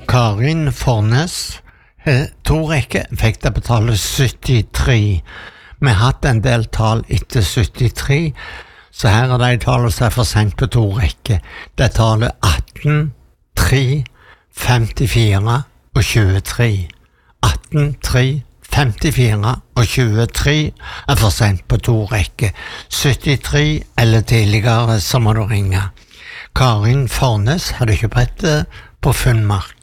Karin Fornes, to rekker, fikk det betale 73. Vi har hatt en del tall etter 73, så her er de tallene som for sent på to rekker. Det er tallet 18, 3, 54 og 23. 18, 3, 54 og 23 er for sent på to rekker. 73 eller tidligere, så må du ringe. Karin Fornes hadde ikke brettet på Funnmark.